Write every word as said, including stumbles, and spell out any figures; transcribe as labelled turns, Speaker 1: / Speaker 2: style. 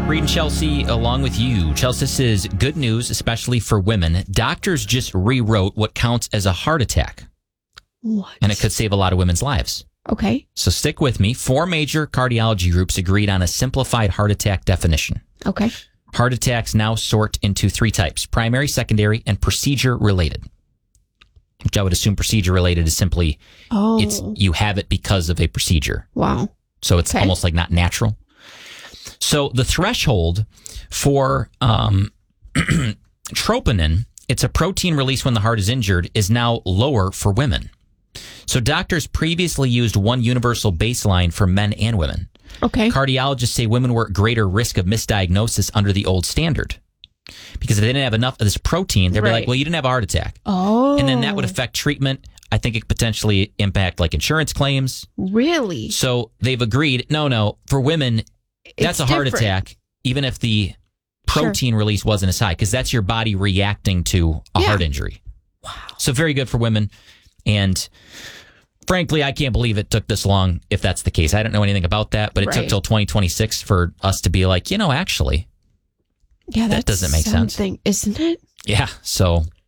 Speaker 1: Reed and Chelsea along with you. Chelsea, this is good news, especially for women. Doctors just rewrote what counts as a heart attack.
Speaker 2: What?
Speaker 1: And it could save a lot of women's lives.
Speaker 2: Okay.
Speaker 1: So stick with me. Four major cardiology groups agreed on a simplified heart attack definition.
Speaker 2: Okay.
Speaker 1: Heart attacks now sort into three types: primary, secondary, and procedure related. Which I would assume procedure related is simply
Speaker 2: oh.
Speaker 1: it's you have it because of a procedure.
Speaker 2: Wow.
Speaker 1: So it's
Speaker 2: okay.
Speaker 1: almost like not natural. So the threshold for um, troponin, it's a protein release when the heart is injured, is now lower for women. So doctors previously used one universal baseline for men and women.
Speaker 2: Okay.
Speaker 1: Cardiologists say women were at greater risk of misdiagnosis under the old standard. Because if they didn't have enough of this protein, they'd
Speaker 2: right.
Speaker 1: be like, well, you didn't have a heart attack.
Speaker 2: Oh.
Speaker 1: And then that would affect treatment. I think it could potentially impact like insurance claims.
Speaker 2: Really?
Speaker 1: So they've agreed, no, no, for women, that's
Speaker 2: it's
Speaker 1: a heart
Speaker 2: different.
Speaker 1: attack, even if the protein sure. release wasn't as high, because that's your body reacting to a
Speaker 2: yeah.
Speaker 1: heart injury.
Speaker 2: Wow.
Speaker 1: So very good for women. And frankly, I can't believe it took this long if that's the case. I don't know anything about that, but it
Speaker 2: right.
Speaker 1: took till twenty twenty-six for us to be like, you know, actually,
Speaker 2: yeah,
Speaker 1: that doesn't make sense.
Speaker 2: Isn't it?
Speaker 1: Yeah. So